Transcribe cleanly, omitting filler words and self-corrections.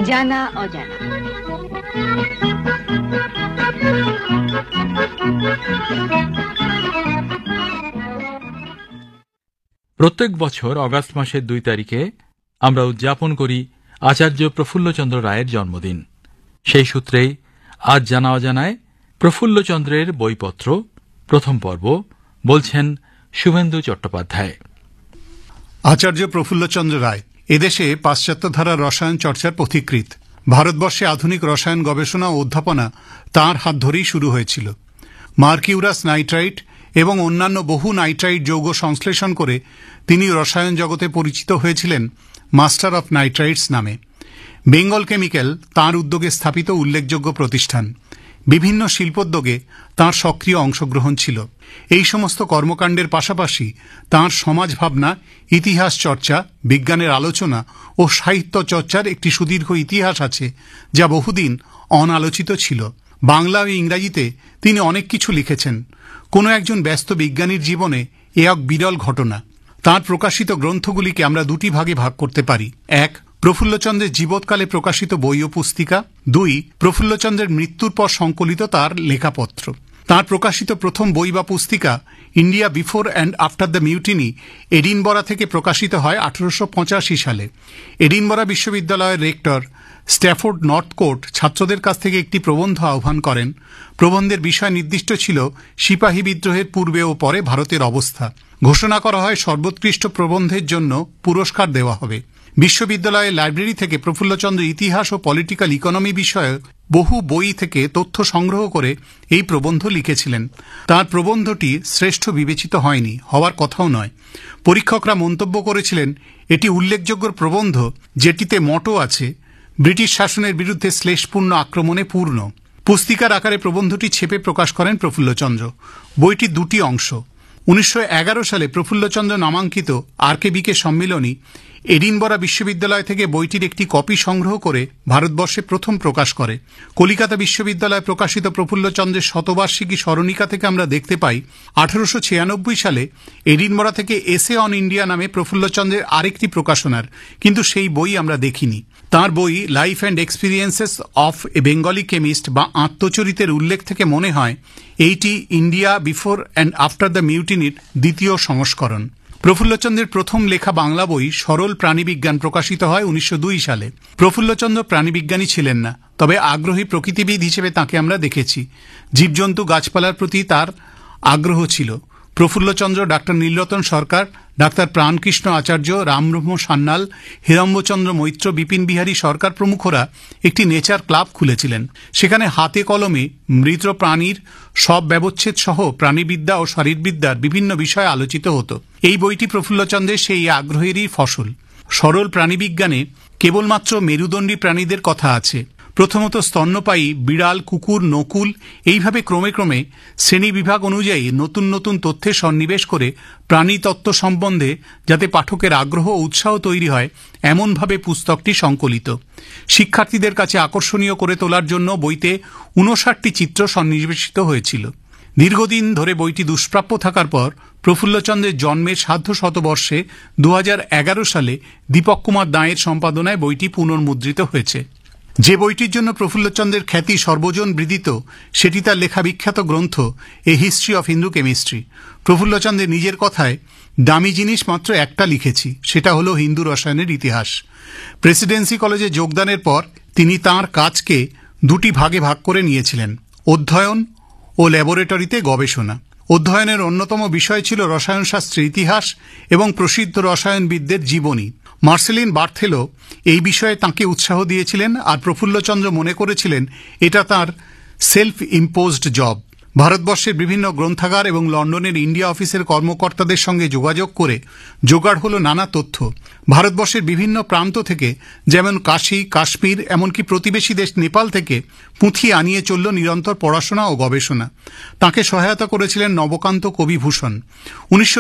জানা অজানা। প্রত্যেক বছর অগাস্ট মাসের 2 তারিখে আমরা উদযাপন করি আচার্য প্রফুল্লচন্দ্র রায়ের জন্মদিন। সেই সূত্রেই আজ জানা অজানায় প্রফুল্লচন্দ্রের বইপত্র প্রথম পর্ব বলছেন শুভেন্দু চট্টোপাধ্যায়। আচার্য প্রফুল্লচন্দ্র রায় এদেশে পাশ্চাত্য ধারা রসায়ন চর্চার পথিকৃৎ। ভারতবর্ষে আধুনিক রসায়ন গবেষণা ও অধ্যাপনা তাঁর হাত ধরেই শুরু হয়েছিল। মার্কিউরাস নাইট্রাইট এবং অন্যান্য বহু নাইট্রাইট যৌগ সংশ্লেষণ করে তিনি রসায়ন জগতে পরিচিত হয়েছিলেন মাস্টার অফ নাইট্রাইটস নামে। বেঙ্গল কেমিক্যাল তাঁর উদ্যোগে স্থাপিত উল্লেখযোগ্য প্রতিষ্ঠান। বিভিন্ন শিল্পোদ্যোগে তাঁর সক্রিয় অংশগ্রহণ ছিল। এই সমস্ত কর্মকাণ্ডের পাশাপাশি তাঁর সমাজ ভাবনা, ইতিহাস চর্চা, বিজ্ঞানের আলোচনা ও সাহিত্য চর্চার একটি সুদীর্ঘ ইতিহাস আছে, যা বহুদিন অনালোচিত ছিল। বাংলা ও ইংরাজিতে তিনি অনেক কিছু লিখেছেন। কোনো একজন ব্যস্ত বিজ্ঞানীর জীবনে এ এক বিরল ঘটনা। তাঁর প্রকাশিত গ্রন্থগুলিকে আমরা দুটি ভাগে ভাগ করতে পারি। 1. প্রফুল্লচন্দ্রের জীবৎকালে প্রকাশিত বই ও পুস্তিকা। 2. প্রফুল্লচন্দ্রের মৃত্যুর পর সংকলিত তাঁর লেখাপত্র। তাঁর প্রকাশিত প্রথম বই বা পুস্তিকা India before and after the mutiny Edinburgh থেকে প্রকাশিত হয় 1885 সালে। এডিনবরা বিশ্ববিদ্যালয়ের রেক্টর স্ট্যাফোর্ড নর্থকোট ছাত্রদের কাছ থেকে একটি প্রবন্ধ আহ্বান করেন। প্রবন্ধের বিষয় নির্দিষ্ট ছিল সিপাহী বিদ্রোহের পূর্বে ও পরে ভারতের অবস্থা। ঘোষণা করা হয় সর্বোৎকৃষ্ট প্রবন্ধের জন্য পুরস্কার দেওয়া হবে। বিশ্ববিদ্যালয়ের লাইব্রেরি থেকে প্রফুল্লচন্দ্র ইতিহাস ও পলিটিক্যাল ইকোনমি বিষয়ে বহু বই থেকে তথ্য সংগ্রহ করে এই প্রবন্ধ লিখেছিলেন। তার প্রবন্ধটি শ্রেষ্ঠ বিবেচিত হয়নি, হওয়ার কথাও নয়। পরীক্ষকরা মন্তব্য করেছিলেন এটি উল্লেখযোগ্য প্রবন্ধ, যেটিতে মটো আছে ব্রিটিশ শাসনের বিরুদ্ধে শ্লেষপূর্ণ আক্রমণে পূর্ণ। পুস্তিকার আকারে প্রবন্ধটি ছেপে প্রকাশ করেন প্রফুল্লচন্দ্র। বইটি দুটি অংশ। 1911 সালে প্রফুল্লচন্দ্র নামাঙ্কিত আরকেবিকে সম্মিলনী এডিনবরা বিশ্ববিদ্যালয় থেকে বইটির একটি কপি সংগ্রহ করে ভারতবর্ষে প্রথম প্রকাশ করে। কলিকাতা বিশ্ববিদ্যালয়ে প্রকাশিত প্রফুল্লচন্দ্রের শতবার্ষিকী স্মরণিকা থেকে আমরা দেখতে পাই 1896 সালে এডিনবরা থেকে এসে অন ইন্ডিয়া নামে প্রফুল্লচন্দ্রের আরেকটি প্রকাশনার, কিন্তু সেই বই আমরা দেখিনি। তাঁর বই life and experiences of A Bengali chemist বা আত্মচরিতের উল্লেখ থেকে মনে হয় এইটি India before and after the মিউটিনির দ্বিতীয় সংস্করণ। প্রফুল্লচন্দ্রের প্রথম লেখা বাংলা বই সরল প্রাণীবিজ্ঞান প্রকাশিত হয় 1902 সালে। প্রফুল্লচন্দ্র প্রাণীবিজ্ঞানী ছিলেন না, তবে আগ্রহী প্রকৃতিবিদ হিসেবে তাঁকে আমরা দেখেছি। জীবজন্তু গাছপালার প্রতি তার আগ্রহ ছিল। প্রফুল্লচন্দ্র ডাক্তার নীলরতন সরকার, ডাক্তার প্রাণকৃষ্ণ আচার্য, রামব্রহ্ম সান্যাল, হিরম্বচন্দ্র মৈত্র, বিপিন বিহারী সরকার প্রমুখরা একটি নেচার ক্লাব খুলেছিলেন। সেখানে হাতে কলমে মৃত প্রাণীর সব ব্যবচ্ছেদ সহ প্রাণীবিদ্যা ও শারীরবিদ্যার বিভিন্ন বিষয় আলোচিত হতো। এই বইটি প্রফুল্লচন্দ্রের সেই আগ্রহেরই ফসল। সরল প্রাণীবিজ্ঞানে কেবলমাত্র মেরুদণ্ডী প্রাণীদের কথা আছে। প্রথমত স্তন্যপায়ী, বিড়াল, কুকুর, নকুল, এইভাবে ক্রমে ক্রমে শ্রেণী বিভাগ অনুযায়ী নতুন নতুন তথ্যের সন্নিবেশ করে প্রাণীতত্ত্ব সম্বন্ধে যাতে পাঠকের আগ্রহ ও উৎসাহ তৈরি হয় এমনভাবে পুস্তকটি সংকলিত। শিক্ষার্থীদের কাছে আকর্ষণীয় করে তোলার জন্য বইতে 59টি চিত্র সন্নিবেশিত হয়েছিল। দীর্ঘদিন ধরে বইটি দুষ্প্রাপ্য থাকার পর প্রফুল্লচন্দ্রের জন্মের সার্ধ শতবর্ষে 2011 সালে দীপক কুমার দাঁয়ের সম্পাদনায় বইটি পুনর্মুদ্রিত হয়েছে। যে বইটির জন্য প্রফুল্লচন্দ্রের খ্যাতি সর্বজন বিদিত, সেটি তার লেখা বিখ্যাত গ্রন্থ a history of Hindu chemistry. প্রফুল্লচন্দ্রের নিজের কথায়, দামি জিনিস মাত্র একটা লিখেছি, সেটা হলো হিন্দু রসায়নের ইতিহাস। প্রেসিডেন্সি কলেজে যোগদানের পর তিনি তাঁর কাজকে দুটি ভাগে ভাগ করে নিয়েছিলেন: অধ্যয়ন ও ল্যাবরেটরিতে গবেষণা। অধ্যয়নের অন্যতম বিষয় ছিল রসায়নশাস্ত্রের ইতিহাস এবং প্রসিদ্ধ রসায়নবিদদের জীবনী। মার্সেলিন বার্থেলো এই বিষয়ে তাঁকে উৎসাহ দিয়েছিলেন, আর প্রফুল্লচন্দ্র মনে করেছিলেন এটা তাঁর সেলফ ইম্পোজড জব। ভারতবর্ষের বিভিন্ন গ্রন্থাগার এবং লন্ডনের ইন্ডিয়া অফিসের কর্মকর্তাদের সঙ্গে যোগাযোগ করে জোগাড় হলো নানা তথ্য। ভারতবর্ষের বিভিন্ন প্রান্ত থেকে, যেমন কাশী, কাশ্মীর, এমনকি প্রতিবেশী দেশ নেপাল থেকে পুঁথি আনিয়ে চলল নিরন্তর পড়াশোনা ও গবেষণা। তাঁকে সহায়তা করেছিলেন নবকান্ত কবিভূষণ।